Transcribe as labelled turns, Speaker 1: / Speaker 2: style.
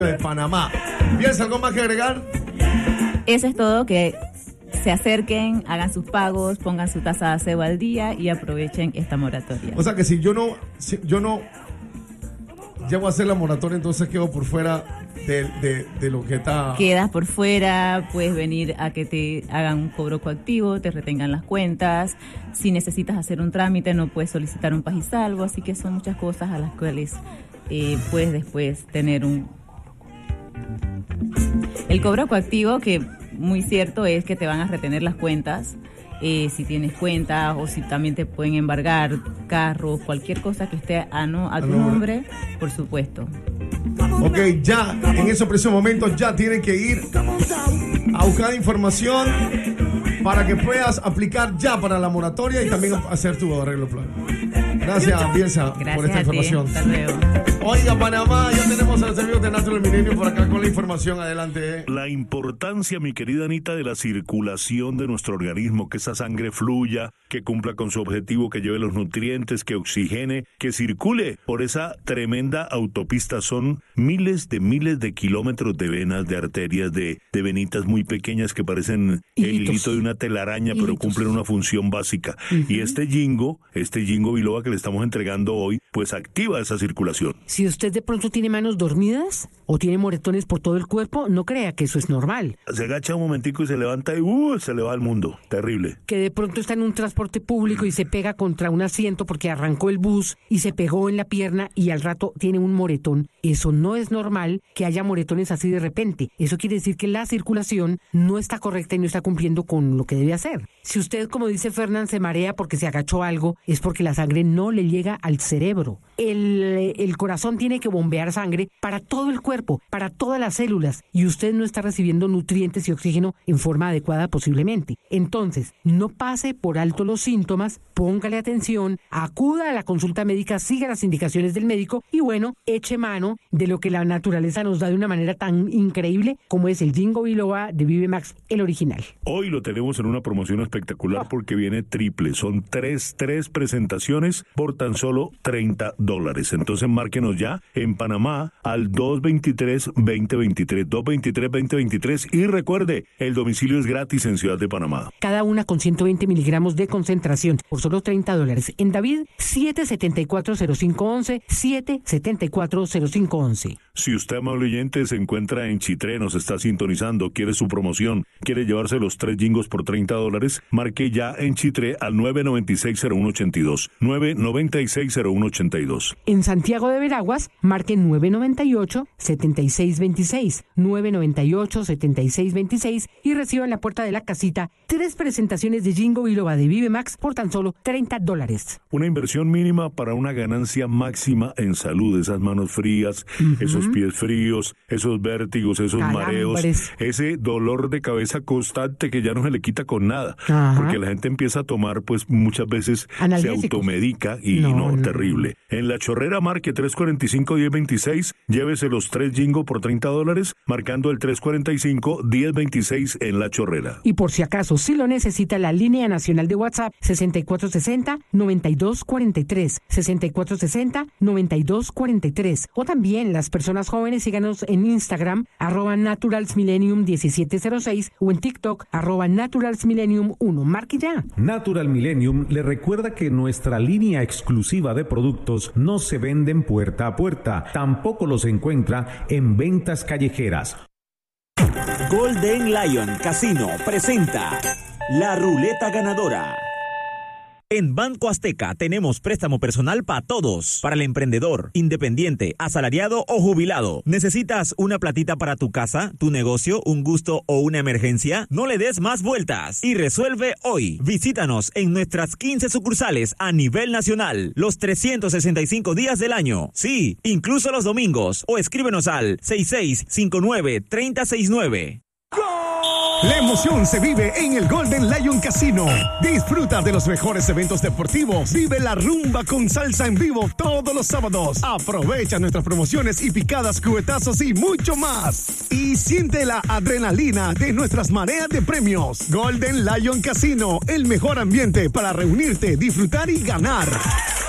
Speaker 1: de Panamá. ¿Tienes algo más que agregar?
Speaker 2: Eso es todo, que se acerquen, hagan sus pagos, pongan su tasa de aseo al día y aprovechen esta moratoria.
Speaker 1: O sea que si yo no llego a hacer la moratoria, entonces quedo por fuera de lo que está...
Speaker 2: Quedas por fuera, puedes venir a que te hagan un cobro coactivo, te retengan las cuentas. Si necesitas hacer un trámite, no puedes solicitar un paz y salvo, así que son muchas cosas a las cuales puedes después tener el cobro coactivo, que muy cierto es que te van a retener las cuentas, si tienes cuentas, o si también te pueden embargar carros, cualquier cosa que esté a tu nombre, por supuesto.
Speaker 1: Ok, ya en esos precisos momentos ya tienen que ir a buscar información para que puedas aplicar ya para la moratoria y también hacer tu arreglo plan. Gracias, Bielsa, por esta información.
Speaker 2: Hasta luego.
Speaker 1: Oiga, Panamá, ya tenemos a los amigos de Natural Millennium por acá con la información. Adelante.
Speaker 3: La importancia, mi querida Anita, de la circulación de nuestro organismo, que esa sangre fluya, que cumpla con su objetivo, que lleve los nutrientes, que oxigene, que circule por esa tremenda autopista. Son miles de kilómetros de venas, de arterias, de venitas muy pequeñas que parecen el hilito de una telaraña, pero cumplen una función básica. Y este Jingo Biloba que le estamos entregando hoy, pues activa esa circulación.
Speaker 4: Si usted de pronto tiene manos dormidas o tiene moretones por todo el cuerpo, no crea que eso es normal.
Speaker 3: Se agacha un momentico y se levanta y se le va al mundo. Terrible.
Speaker 4: Que de pronto está en un transporte público y se pega contra un asiento porque arrancó el bus y se pegó en la pierna y al rato tiene un moretón. Eso no es normal, que haya moretones así de repente. Eso quiere decir que la circulación no está correcta y no está cumpliendo con lo que debe hacer. Si usted, como dice Fernán, se marea porque se agachó algo, es porque la sangre no le llega al cerebro. El corazón tiene que bombear sangre para todo el cuerpo, para todas las células, y usted no está recibiendo nutrientes y oxígeno en forma adecuada posiblemente. Entonces, no pase por alto los síntomas, póngale atención, acuda a la consulta médica, siga las indicaciones del médico y bueno, eche mano de lo que la naturaleza nos da de una manera tan increíble como es el Jingo Biloba de Vive Max, el original.
Speaker 3: Hoy lo tenemos en una promoción espectacular porque viene triple. Son tres presentaciones por tan solo $30. Entonces márquenos ya en Panamá al 223-2023, 223-2023 y recuerde, el domicilio es gratis en Ciudad de Panamá.
Speaker 4: Cada una con 120 miligramos de concentración por solo $30. En David, 774-0511, 774-0511.
Speaker 3: Si usted, amable oyente, se encuentra en Chitré, nos está sintonizando, quiere su promoción, quiere llevarse los 3 jingos por $30, marque ya en Chitré al 996-0182, 996-0182.
Speaker 4: En Santiago de Veraguas, marque 998-7626, 998-7626 y reciba en la puerta de la casita 3 presentaciones de Jingo Biloba de Vive Max por tan solo $30.
Speaker 3: Una inversión mínima para una ganancia máxima en salud. Esas manos frías, esos pies fríos, esos vértigos, esos mareos, ese dolor de cabeza constante que ya no se le quita con nada. Porque la gente empieza a tomar, pues muchas veces se automedica y no, terrible. En La Chorrera, marque 345-1026, llévese los 3 Jingo por $30, marcando el 345-1026 en La Chorrera.
Speaker 4: Y por si acaso, si lo necesita, la línea nacional de WhatsApp 6460-9243, 6460-9243. O también las personas jóvenes, síganos en Instagram, @naturalsmillennium1706 o en TikTok, @naturalsmillennium1. Marque ya.
Speaker 5: Natural Millennium le recuerda que nuestra línea exclusiva de productos no se venden puerta a puerta, tampoco los encuentra en ventas callejeras.
Speaker 6: Golden Lion Casino presenta La Ruleta Ganadora. En Banco Azteca tenemos préstamo personal para todos, para el emprendedor, independiente, asalariado o jubilado. ¿Necesitas una platita para tu casa, tu negocio, un gusto o una emergencia? No le des más vueltas y resuelve hoy. Visítanos en nuestras 15 sucursales a nivel nacional, los 365 días del año. Sí, incluso los domingos. O escríbenos al 6659-3069.
Speaker 7: La emoción se vive en el Golden Lion Casino. Disfruta de los mejores eventos deportivos. Vive la rumba con salsa en vivo todos los sábados. Aprovecha nuestras promociones y picadas, cubetazos y mucho más. Y siente la adrenalina de nuestras mareas de premios. Golden Lion Casino, el mejor ambiente para reunirte, disfrutar y ganar.